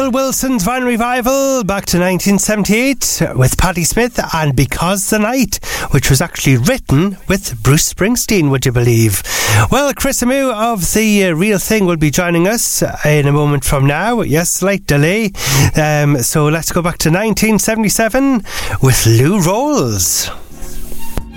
Bill Wilson's Van Revival back to 1978 with Patti Smith and Because the Night, which was actually written with Bruce Springsteen, would you believe? Well, Chris Amu of The Real Thing will be joining us in a moment from now. Yes, slight delay. So let's go back to 1977 with Lou Rawls.